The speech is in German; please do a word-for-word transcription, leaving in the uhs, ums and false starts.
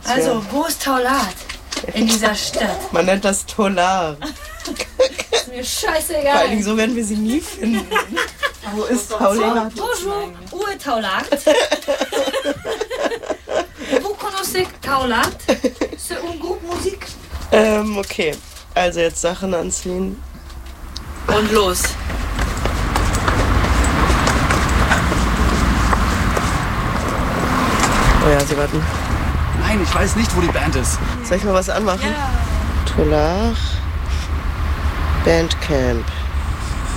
Also, wo ist Taulat in dieser Stadt? Man nennt das Tolar. Ist mir scheißegal. Vor allen Dingen, so werden wir sie nie finden. Wo ist Taulat? Bonjour, où est Taulat? Vous connaissez Taulat? C'est un groupe musique. Ähm, okay. Also jetzt Sachen anziehen. Und los. Oh ja, sie warten. Nein, ich weiß nicht, wo die Band ist. Soll ich mal was anmachen? Ja. Tolar Bandcamp.